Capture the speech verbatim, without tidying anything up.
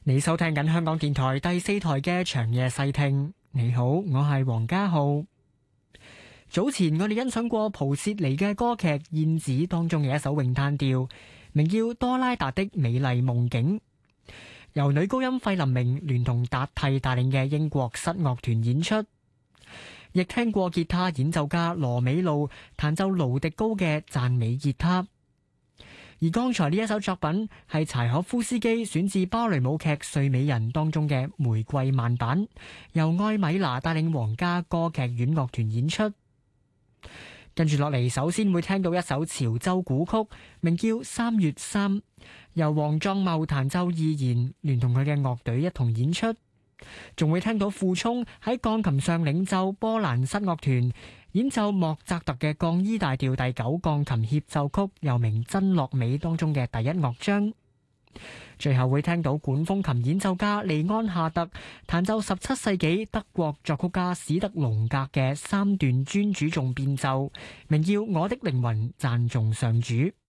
你收聽緊香港電台第四台嘅長夜細聽。你好，我係黃家浩。早前我哋欣賞過蒲切尼嘅歌劇《燕子》當中嘅一首詠嘆調，名叫《多拉達的美麗夢境》，由女高音費琳明聯同達替帶領嘅英國室樂團演出。亦聽過吉他演奏家羅美露彈奏盧迪高嘅讚美吉他。而剛才呢一首作品係柴可夫斯基選自芭蕾舞劇《睡美人》當中嘅玫瑰慢板，由艾米娜帶領皇家歌劇院樂團演出。跟住落嚟，首先會聽到一首潮州古曲，名叫《三月三》，由黃壯茂彈奏二弦，聯同佢嘅樂隊一同演出。仲會聽到傅聰喺鋼琴上領奏波蘭室樂團演奏莫扎特嘅降 E 大調第九鋼琴協奏曲，又名《真樂美》當中嘅第一樂章。最後會聽到管風琴演奏家利安夏特彈奏十七世紀德國作曲家史特龍格嘅三段專主頌變奏，名叫《我的靈魂讚頌上主》。